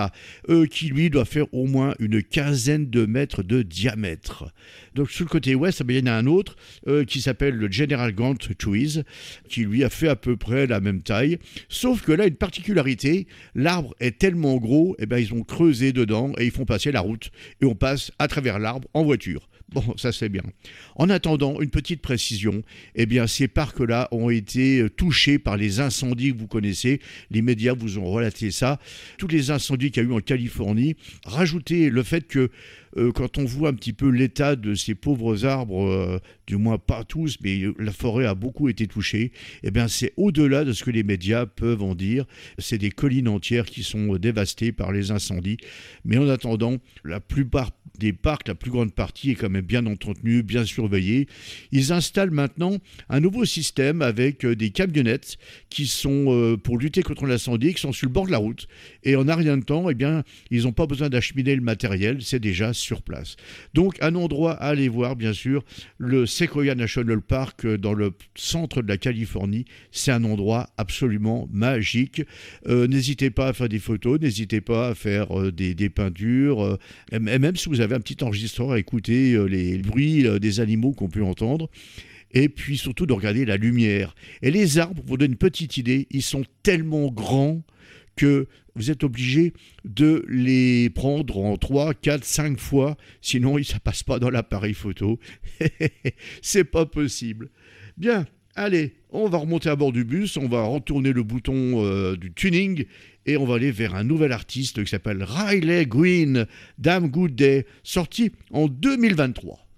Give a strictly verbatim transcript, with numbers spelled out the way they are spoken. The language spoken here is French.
voilà, euh, qui lui doit faire au moins une quinzaine de mètres de diamètre. Donc sur le côté ouest, eh bien, il y en a un autre euh, qui s'appelle le General Grant Trees, qui lui a fait à peu près la même taille, sauf que là, une particularité, l'arbre est tellement gros, eh bien, ils ont creusé dedans et ils font passer la route, et on passe à travers l'arbre en voiture. Bon, ça c'est bien. En attendant, une petite précision, eh bien ces parcs-là ont été touchés par les incendies que vous connaissez. Les médias vous ont relaté ça. Tous les incendies qu'il y a eu en Californie. Rajoutez le fait que euh, quand on voit un petit peu l'état de ces pauvres arbres, euh, du moins pas tous, mais la forêt a beaucoup été touchée, eh bien c'est au-delà de ce que les médias peuvent en dire. C'est des collines entières qui sont dévastées par les incendies. Mais en attendant, la plupart des parcs, la plus grande partie est quand même bien entretenue, bien surveillée. Ils installent maintenant un nouveau système avec des camionnettes qui sont, euh, pour lutter contre l'incendie, qui sont sur le bord de la route. Et en un rien de temps, eh bien, ils n'ont pas besoin d'acheminer le matériel, c'est déjà sur place. Donc un endroit à aller voir, bien sûr, le Sequoia National Park dans le centre de la Californie. C'est un endroit absolument magique. Euh, n'hésitez pas à faire des photos, n'hésitez pas à faire euh, des, des peintures, euh, et même si vous avez un petit enregistreur à écouter euh, les bruits euh, des animaux qu'on peut entendre. Et puis surtout de regarder la lumière. Et les arbres, pour vous donner une petite idée, ils sont tellement grands que vous êtes obligé de les prendre en trois, quatre, cinq fois, sinon ça ne passe pas dans l'appareil photo. C'est pas possible. Bien, allez, on va remonter à bord du bus, on va retourner le bouton euh, du tuning et on va aller vers un nouvel artiste qui s'appelle Riley Green, Damn Good Day, sorti en deux mille vingt-trois.